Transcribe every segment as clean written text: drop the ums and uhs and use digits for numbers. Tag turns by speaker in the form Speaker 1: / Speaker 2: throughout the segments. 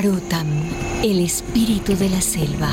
Speaker 1: Arutam, el espíritu de la selva.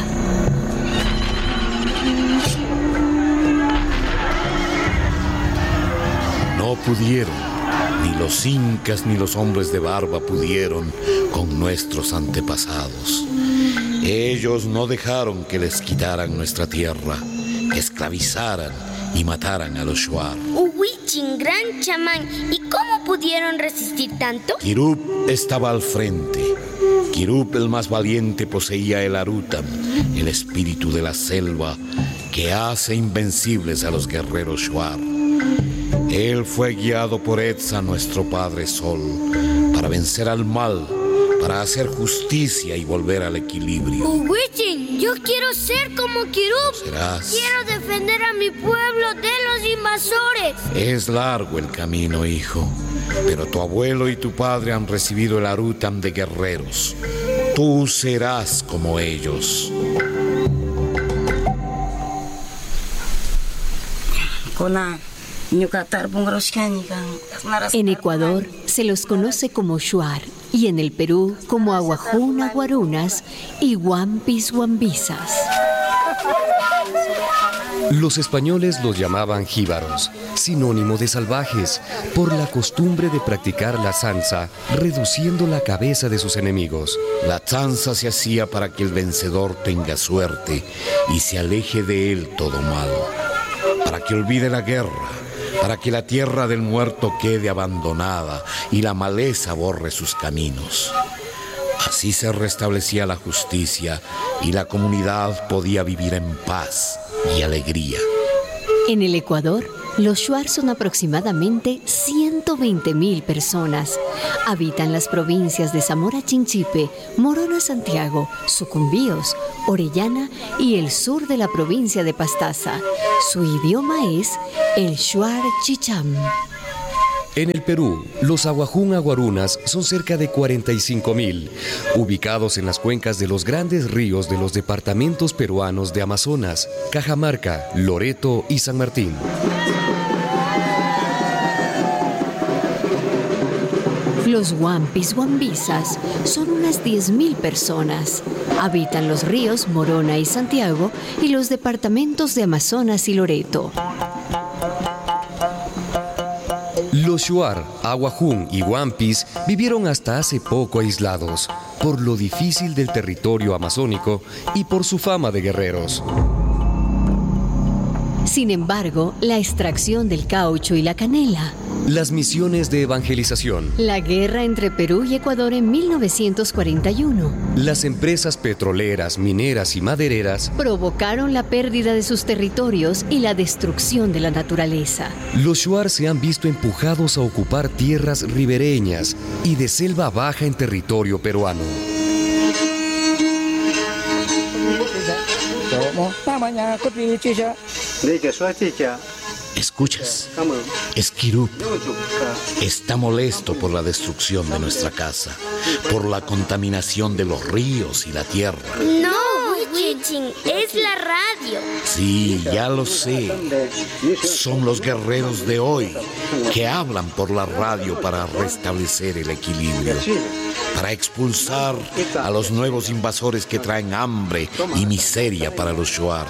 Speaker 2: No pudieron, ni los incas ni los hombres de barba pudieron con nuestros antepasados. Ellos no dejaron que les quitaran nuestra tierra, que esclavizaran y mataran a los Shuar.
Speaker 3: Huichin, gran chamán, ¿y cómo pudieron resistir tanto?
Speaker 2: Kirup estaba al frente. Kirup, el más valiente, poseía el Arutam, el espíritu de la selva, que hace invencibles a los guerreros Shuar. Él fue guiado por Etza, nuestro Padre Sol, para vencer al mal, para hacer justicia y volver al equilibrio.
Speaker 3: Huichin, yo quiero ser como Kirup.
Speaker 2: Serás.
Speaker 3: Quiero defender a mi pueblo de los invasores.
Speaker 2: Es largo el camino, hijo, pero tu abuelo y tu padre han recibido el Arutam de guerreros. Tú serás como ellos.
Speaker 1: En Ecuador se los conoce como Shuar y en el Perú como Aguajún Aguarunas y Huampis Huambizas.
Speaker 4: Los españoles los llamaban jíbaros, sinónimo de salvajes, por la costumbre de practicar la zanza, reduciendo la cabeza de sus enemigos.
Speaker 2: La zanza se hacía para que el vencedor tenga suerte y se aleje de él todo mal, para que olvide la guerra, para que la tierra del muerto quede abandonada y la maleza borre sus caminos. Así se restablecía la justicia y la comunidad podía vivir en paz y alegría.
Speaker 1: En el Ecuador, los Shuar son aproximadamente 120,000 personas. Habitan las provincias de Zamora Chinchipe, Morona Santiago, Sucumbíos, Orellana y el sur de la provincia de Pastaza. Su idioma es el Shuar Chicham.
Speaker 4: En el Perú, los Aguajún Aguarunas son cerca de 45,000, ubicados en las cuencas de los grandes ríos de los departamentos peruanos de Amazonas, Cajamarca, Loreto y San Martín.
Speaker 1: Los Huampis Huambizas son unas 10,000 personas. Habitan los ríos Morona y Santiago y los departamentos de Amazonas y Loreto.
Speaker 4: Los Shuar, Aguajún y Huampis vivieron hasta hace poco aislados, por lo difícil del territorio amazónico y por su fama de guerreros.
Speaker 1: Sin embargo, la extracción del caucho y la canela,
Speaker 4: Las misiones de evangelización,
Speaker 1: la guerra entre Perú y Ecuador en 1941,
Speaker 4: las empresas petroleras, mineras y madereras,
Speaker 1: provocaron la pérdida de sus territorios y la destrucción de la naturaleza.
Speaker 4: los Shuar se han visto empujados a ocupar tierras ribereñas y de selva baja en territorio peruano.
Speaker 2: ¿Escuchas? Es Kirup. Está molesto por la destrucción de nuestra casa, por la contaminación de los ríos y la tierra.
Speaker 3: No, Huichin, es la radio.
Speaker 2: Sí, ya lo sé. Son los guerreros de hoy que hablan por la radio para restablecer el equilibrio, para expulsar a los nuevos invasores que traen hambre y miseria para los Shuar.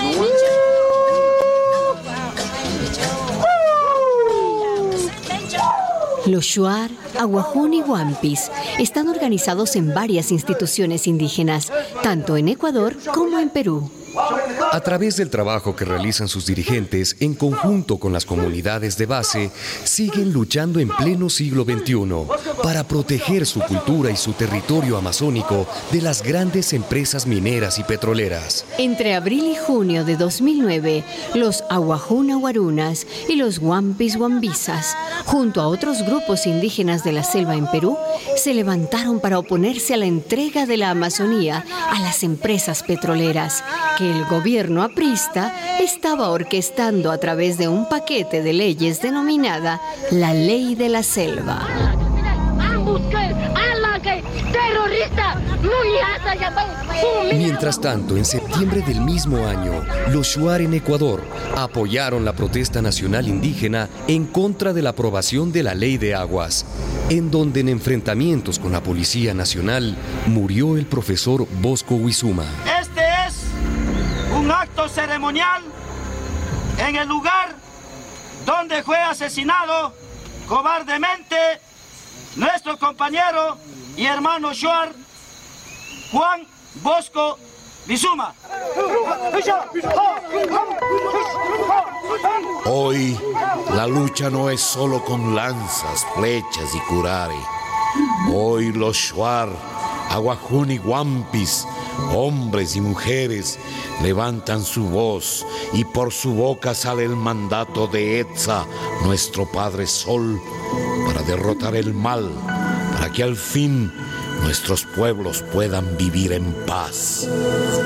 Speaker 1: Los Shuar, Aguajún y Huampis están organizados en varias instituciones indígenas, tanto en Ecuador como en Perú.
Speaker 4: A través del trabajo que realizan sus dirigentes en conjunto con las comunidades de base, siguen luchando en pleno siglo XXI para proteger su cultura y su territorio amazónico de las grandes empresas mineras y petroleras.
Speaker 1: Entre abril y junio de 2009, los Aguajún Aguarunas y los Huampis Huambizas, junto a otros grupos indígenas de la selva en Perú, se levantaron para oponerse a la entrega de la Amazonía a las empresas petroleras, que el gobierno aprista estaba orquestando a través de un paquete de leyes denominada la Ley de la Selva.
Speaker 3: ¡Terrorista! ¡No
Speaker 4: Mientras tanto, en septiembre del mismo año, los Shuar en Ecuador apoyaron la protesta nacional indígena en contra de la aprobación de la Ley de Aguas, en donde en enfrentamientos con la Policía Nacional murió el profesor Bosco Huizuma.
Speaker 5: Este es un acto ceremonial en el lugar donde fue asesinado cobardemente nuestro compañero y hermano Shuar, Juan Bosco Huizuma.
Speaker 2: Hoy la lucha no es solo con lanzas, flechas y curare. Hoy los Shuar, Aguajún y Wampis, hombres y mujeres, levantan su voz y por su boca sale el mandato de Etza, nuestro Padre Sol, para derrotar el mal, para que al fin nuestros pueblos puedan vivir en paz.